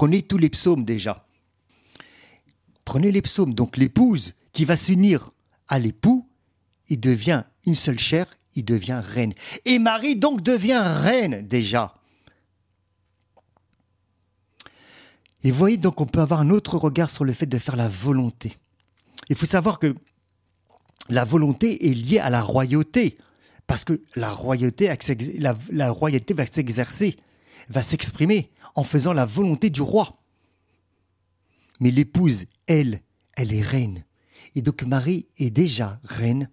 Prenez tous les psaumes déjà. Prenez les psaumes. Donc l'épouse qui va s'unir à l'époux, il devient une seule chair, il devient reine. Et Marie donc devient reine déjà. Et vous voyez, donc on peut avoir un autre regard sur le fait de faire la volonté. Il faut savoir que la volonté est liée à la royauté, parce que la royauté va s'exercer, va s'exprimer en faisant la volonté du roi. Mais l'épouse, elle est reine. Et donc Marie est déjà reine.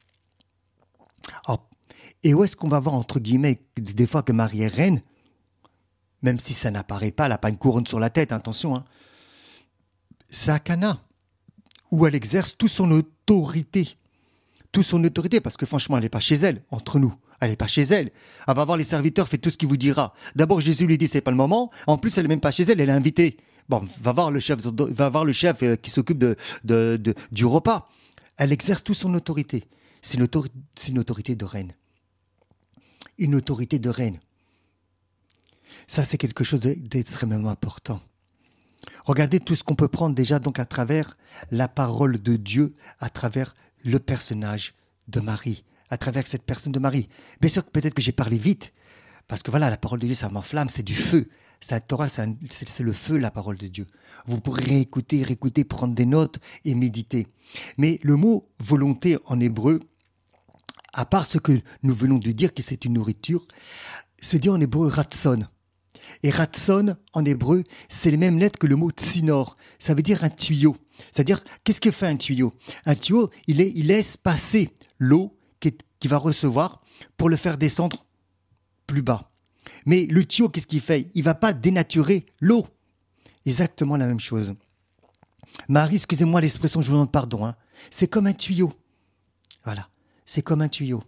Alors, et où est-ce qu'on va voir, entre guillemets, des fois que Marie est reine, même si ça n'apparaît pas, elle n'a pas une couronne sur la tête, attention, hein. C'est à Cana, où elle exerce toute son autorité. Toute son autorité, parce que franchement, elle n'est pas chez elle, entre nous. Elle n'est pas chez elle. Elle va voir les serviteurs, faites tout ce qu'il vous dira. D'abord, Jésus lui dit, c'est pas le moment. En plus, elle n'est même pas chez elle, elle est invitée. Bon, va voir le chef qui s'occupe du repas. Elle exerce toute son autorité. C'est une autorité de reine. Une autorité de reine. Ça, c'est quelque chose d'extrêmement important. Regardez tout ce qu'on peut prendre déjà donc à travers la parole de Dieu, à travers le personnage de Marie, à travers cette personne de Marie. Bien sûr, peut-être que j'ai parlé vite, parce que voilà, la parole de Dieu, ça m'enflamme, c'est du feu. La Torah, c'est le feu, la parole de Dieu. Vous pourrez réécouter, prendre des notes et méditer. Mais le mot volonté en hébreu, à part ce que nous venons de dire, que c'est une nourriture, se dit en hébreu ratson. Et ratson, en hébreu, c'est les mêmes lettres que le mot tsinor. Ça veut dire un tuyau. C'est-à-dire, qu'est-ce que fait un tuyau? Un tuyau, il laisse passer l'eau qu'il va recevoir pour le faire descendre plus bas. Mais le tuyau, qu'est-ce qu'il fait? Il ne va pas dénaturer l'eau. Exactement la même chose. Marie, excusez-moi l'expression, je vous demande pardon, hein. C'est comme un tuyau. Voilà, c'est comme un tuyau.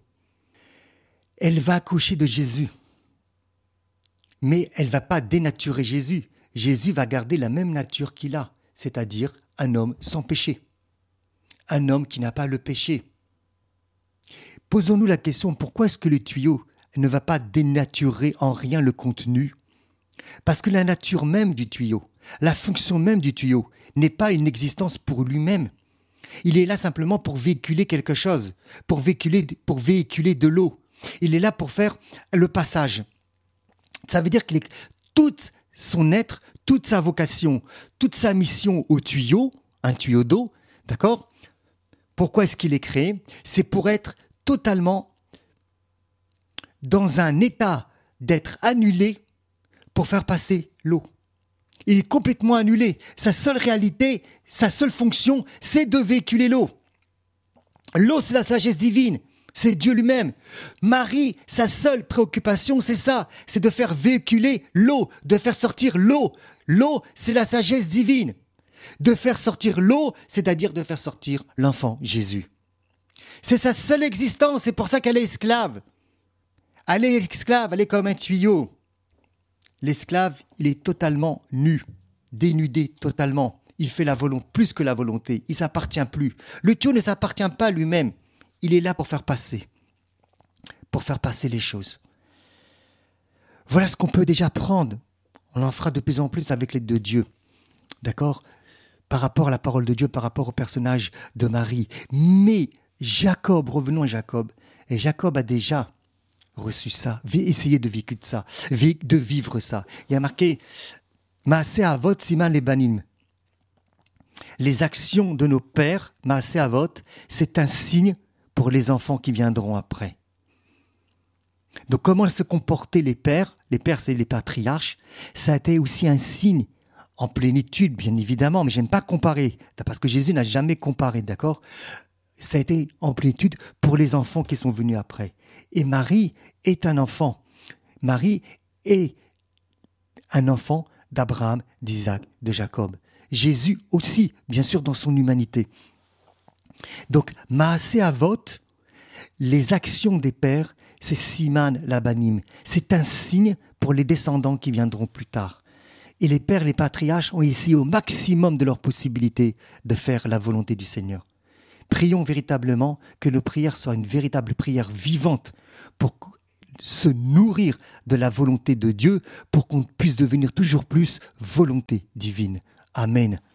Elle va accoucher de Jésus. Mais elle ne va pas dénaturer Jésus. Jésus va garder la même nature qu'il a, c'est-à-dire un homme sans péché. Un homme qui n'a pas le péché. Posons-nous la question, pourquoi est-ce que le tuyau ne va pas dénaturer en rien le contenu? Parce que la nature même du tuyau, la fonction même du tuyau, n'est pas une existence pour lui-même. Il est là simplement pour véhiculer quelque chose, pour véhiculer de l'eau. Il est là pour faire le passage. Ça veut dire qu'il est tout son être, toute sa vocation, toute sa mission au tuyau, un tuyau d'eau, d'accord? Pourquoi est-ce qu'il est créé? C'est pour être totalement dans un état d'être annulé pour faire passer l'eau. Il est complètement annulé. Sa seule réalité, sa seule fonction, c'est de véhiculer l'eau. L'eau, c'est la sagesse divine. C'est Dieu lui-même. Marie, sa seule préoccupation, c'est ça. C'est de faire véhiculer l'eau, de faire sortir l'eau. L'eau, c'est la sagesse divine. De faire sortir l'eau, c'est-à-dire de faire sortir l'enfant Jésus. C'est sa seule existence, c'est pour ça qu'elle est esclave. Elle est esclave, elle est comme un tuyau. L'esclave, il est totalement nu, dénudé totalement. Il fait la volonté, plus que la volonté. Il ne s'appartient plus. Le tuyau ne s'appartient pas à lui-même. Il est là pour faire passer les choses. Voilà ce qu'on peut déjà prendre. On en fera de plus en plus avec l'aide de Dieu. D'accord? Par rapport à la parole de Dieu, par rapport au personnage de Marie. Mais Jacob, revenons à Jacob. Et Jacob a déjà reçu ça, essayé de vivre ça. Il y a marqué « Maaseh avot siman lebanim ». Les actions de nos pères, Maaseh avot, c'est un signe pour les enfants qui viendront après. Donc comment se comportaient les pères c'est les patriarches, ça a été aussi un signe en plénitude, bien évidemment, mais j'aime pas comparer, parce que Jésus n'a jamais comparé, d'accord? Ça a été en plénitude pour les enfants qui sont venus après. Et Marie est un enfant. Marie est un enfant d'Abraham, d'Isaac, de Jacob. Jésus aussi, bien sûr, dans son humanité. Donc, Maaseh avot, les actions des pères, c'est siman labanim. C'est un signe pour les descendants qui viendront plus tard. Et les pères, les patriarches ont essayé au maximum de leurs possibilités de faire la volonté du Seigneur. Prions véritablement que nos prières soient une véritable prière vivante pour se nourrir de la volonté de Dieu pour qu'on puisse devenir toujours plus volonté divine. Amen.